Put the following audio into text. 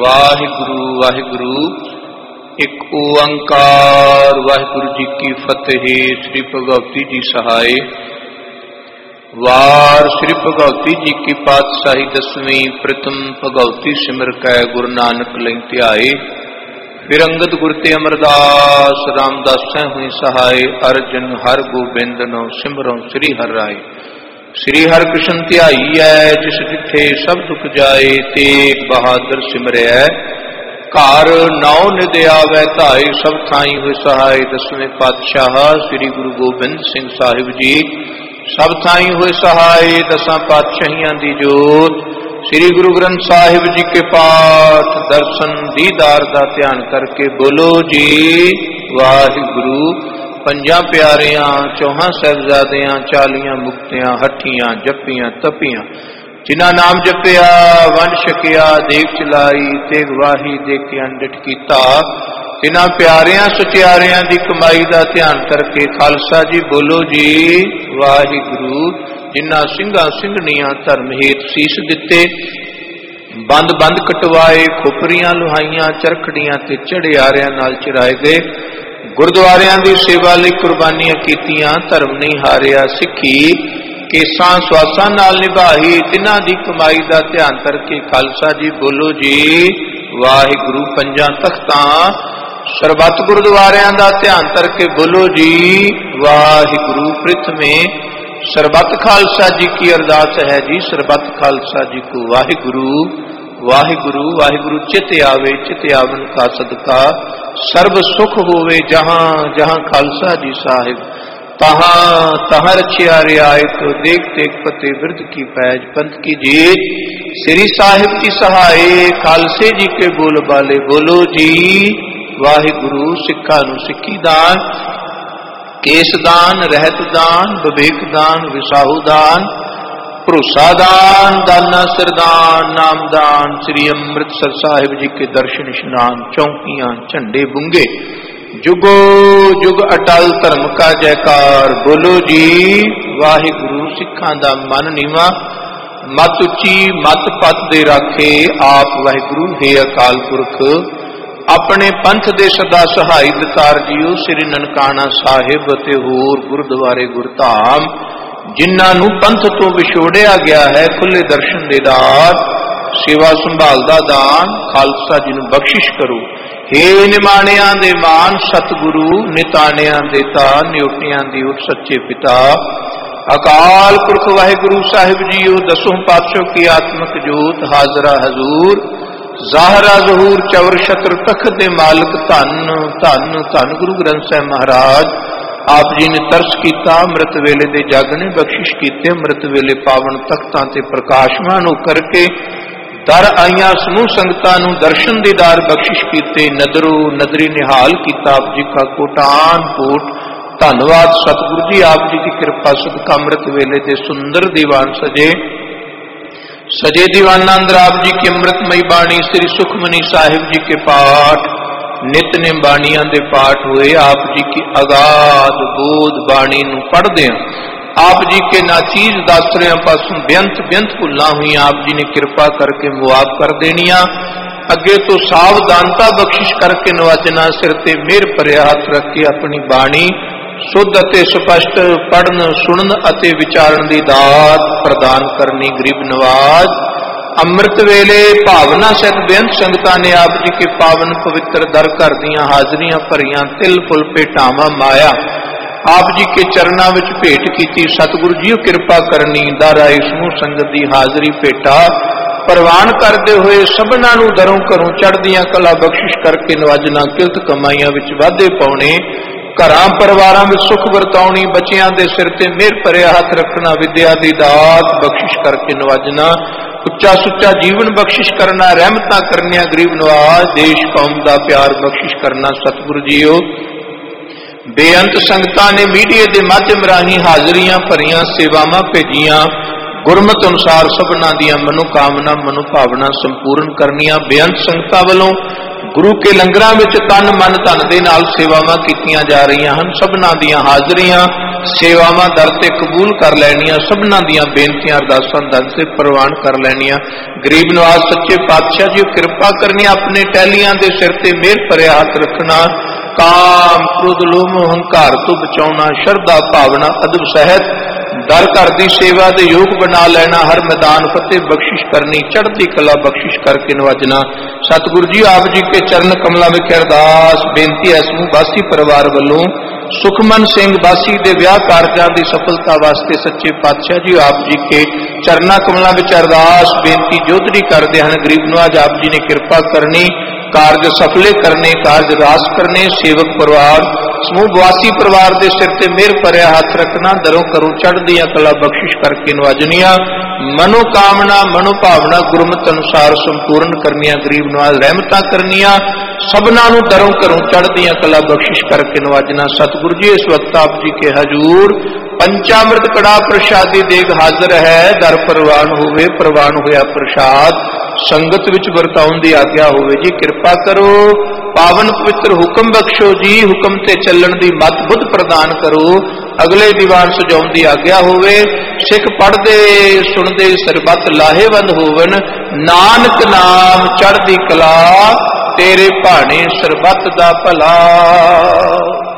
वाहिगुरु वाहिगुरु एक ओंकार। वाहिगुरु जी की फतेह। श्री भगवती जी सहाय। वार श्री भगवती जी की पातशाही दसवीं। प्रथम भगवती सिमर कै गुरु नानक लई ध्याए। फिर अंगद गुर ते अमरदास रामदास हुई सहाय। अर्जन हर गोबिंद नौ सिमरों श्री हर राय। श्री हर कृष्ण ध्याई है जिस जिथे सब दुख जाए। तेग बहादुर सिमरै घर नौ निध आवै धाए। सब थाई हुए सहाय। दसवें पातशाह श्री गुरु गोबिंद सिंह साहिब जी सब थाई हुए सहाय। दसां पातशाहियां दी जोत श्री गुरु ग्रंथ साहिब जी के पाठ दर्शन दीदार दा ध्यान करके बोलो जी वाहिगुरु। पंजा प्यारियां चौहां साहिबजादियां चालियां मुक्तियां हठियां जपियां तपियां जिन्हां नाम जपिया वंड छकिया देख चलाई। तेग वाही देखिया डिठ कीता तिन्हां प्यारियां सुचियारियां दी कमाई दा ध्यान करके खालसा जी बोलो जी वाहिगुरु। जिन्हां ਸਿੰਘਾਂ ਸਿੰਘਣੀਆਂ धर्म हेत सीस दिते बंद बंद कटवाए। खोपरियां लुहाइयां चरखड़ियां ते चढ़ियारियां नाल चढ़ाए गए। गुरुद्वारियां दी सेवा लई कुर्बानियां कीतियां धर्म नहीं हारिया। सिੱਖੀ केसां स्वासां नाल निभाई। तिन्हां दी कमाई दा ध्यान करके खालसा जी बोलो जी वाहिगुरु। पंजां तख्तां सरबत गुरुद्वारियां दा ध्यान करके बोलो जी वाहिगुरु। प्रथमे सरबत खालसा जी की अरदास है जी। सरबत खालसा जी को वाहिगुरु वाहिगुरु। वाहिगुरु चित आवे चित आवन का सदका सर्व सुख होवे। जहां जहां खालसा जी साहिब तहां तहां रचिया रियायत। देख देख पते वृद्ध की पैज पंथ की जीत। श्री साहिब की सहाय खालसे जी के बोल बाले बोलो जी वाहिगुरु। सिखा नू सिक्खी दान केस दान रहत दान विवेक दान विसाहु दान भरोसा दान दाना सरदान नाम दान। श्री अमृतसर साहिब जी के दर्शन स्नान चौकियां झंडे बुंगे जुगो जुग अटल धर्म का जयकार बोलो जी वाहिगुरु। सिखां दा मन नीवा मत उची मत पत दे राखे आप वाहिगुरु। हे अकाल पुरख अपने पंथ दे सदा सहाय दतार जीओ। श्री ननकाना साहिब ते होर गुरुद्वारे गुरधाम जिन्हां नूं पंथ तो विछोड़िया गया है खुले दर्शन दे दात सेवा संभाल दा दान खालसा जी नूं बख्शिश करो। हे निमाणियां दे मान सतगुरु निताणियां दे तान निउटियां दी उठ सच्चे पिता अकाल पुरख वाहिगुरु साहिब जीओ। दसों पातशाह की आत्मक जोत हाजरा हजूर ज़ाहरा ज़हूर चवर छत्र तख्त दे मालिक धन धन धन गुरु ग्रंथ साहिब महाराज। आप जी ने तरस किया अमृत वेले दे जागने बख्शिश कीते। अमृत वेले पावन तख्तां ते प्रकाशमान होकर के दर आईयां समूह संगतां नूं दर्शन दीदार बख्शिश कीते। नदरो नदरी निहाल कीता आप जी का कोटान कोट धन्नवाद सतगुरु जी। आप जी की कृपा सदका अमृत वेले दे सुंदर दीवान सजे सजे दीवाना अंदर आप जी की अमृतमयी बाणी श्री सुखमनी साहिब जी के पाठ नित्य बाणियां दे पाठ हुए। आप जी की अगाध बोध बाणी नूं पढ़दे आप जी के नाचीज दासरियां पासों बेअंत बेअंत भुल्लां हुई आप जी ने कृपा करके मुआफ कर देनिया। अगे तो सावधानता बख्शिश करके नवाजना। सिर ते मेहर भरिया हथ रख के अपनी बाणी शुद्ध अते स्पष्ट पढ़न सुनन अते विचारण दी दात प्रदान करनी गरीब नवाज। अमृत वेले भावना सहित बेअंत संगतां ने आप जी के पावन पवित्र दर घर दियां हाजरियां भरियां तिल फुल भेटावां माया आप जी के चरणा विच भेट कीती। सतगुरु जी कृपा करनी दर आई समूह संगत दी हाजरी भेटा प्रवान करते हुए सबना नूं दरों घरों चढ़दियां कला बख्शिश करके नवाजना। किरत कमाइयां विच वाधे पाउणे घरां परिवारां विच सुख वरताउणी। बच्चियां दे सिर ते मेहर भरिया हथ रखना विद्या दी दात बख्शिश करके नवाजना। उच्चा सुच्चा जीवन बख्शिश करना रहमतां करनिया गरीब नवाज। देश कौम दा प्यार बख्शिश करना सतगुरु जीओ। बेअंत संगतां ने मीडिया के माध्यम राही हाजरियां भरियां सेवावां भेजियां। गुरमत अनुसार सबना दियां मनोकामना मनोभावना संपूर्ण करनिया। बेअंत संगतां वालों गुरु के लंगरां विच तन मन धन दे नाल सेवावां कीतियां जा रहीआं हन। सबनां दीआं हाज़रियां सेवावां दर ते कबूल कर लैणियां, सबनां दीआं बेनतियां अरदासां दर ते प्रवान कर लैणियां। गरीब नवाज सच्चे पातशाह जी किरपा करनी, अपने टहलियां दे सिर ते मेहर भरिया हथ रखना, काम क्रोध लोभ हंकार तो बचाउणा, शरधा भावना अदब सहित दर घर की सेवा के योग बना लेना, हर मैदान फतेह बख्शिश करनी, चढ़ती कला बख्शिश करके नवाजना। सतगुरु जी आप जी के चरण कमलों विच अरदास बेनती है समूह बासी परिवार वालों सुखमन सिंह बासी के विआह कारजां की सफलता वास्ते सच्चे पातशाह जी आप जी के चरणा कमलों विच अरदास बेनती जोधरी करते हैं। गरीब नवाज आप जी ने कृपा करनी, कारज सफले करने, कारज रास करने, सेवक परिवार समूह बवासी परिवार के सिर ते मेहर भरिया हाथ रखना, दरों करों चढ़दियां कला बख्शिश करके नवाजनिया, मनोकामना मनोभावना गुरमत अनुसार संपूर्ण करनिया, गरीब नवाज रहमतां करनिया, सबना नूं दरों करों चढ़दियां कला बख्शिश करके नवाजना। सतगुरु जी इस वक्त आप जी के हजूर पंचामृत कड़ा प्रसादी देग हाजिर है, दर प्रवान होवे, प्रवान होया प्रसाद संगत विच वरताउण दी आग्या होवे जी। कृपा करो पावन पवित्र हुक्म बख्शो जी, हुक्म ते चलण दी मत बुद्ध प्रदान करो, अगले दीवान सजाउण दी आग्या होवे, सिख पढ़दे सुनदे सरबत लाहेवंद होवन, नानक नाम चढ़दी कला तेरे भाणे सरबत दा भला।